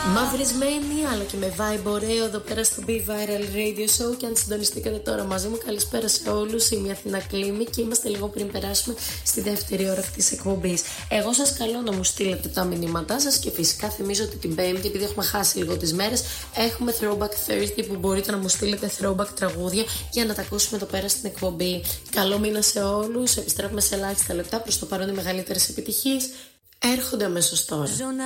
Μαυρισμένη αλλά και με vibe ωραίο εδώ πέρα στο Be Viral Radio Show. Και αν συντονιστήκατε τώρα μαζί μου, καλησπέρα σε όλους. Είμαι η Αθηνά Κλίμη και είμαστε λίγο πριν περάσουμε στη δεύτερη ώρα αυτής της εκπομπής. Εγώ σας καλώ να μου στείλετε τα μηνύματά σας και φυσικά θυμίζω ότι την Πέμπτη, επειδή έχουμε χάσει λίγο τις μέρες, έχουμε Throwback Thursday που μπορείτε να μου στείλετε throwback τραγούδια για να τα ακούσουμε εδώ πέρα στην εκπομπή. Καλό μήνα σε όλους. Επιστρέφουμε σε ελάχιστα λεπτά. Προς το παρόν οι μεγαλύτερες επιτυχίες έρχονται αμέσως τώρα.